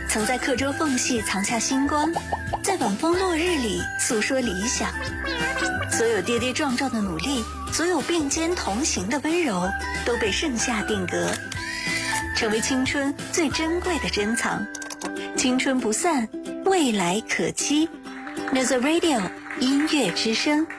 曾在课桌缝隙藏下星光，在晚风落日里诉说理想。所有跌跌撞撞的努力，所有并肩同行的温柔，都被盛夏定格，成为青春最珍贵的珍藏。青春不散，未来可期。Music Radio 音乐之声。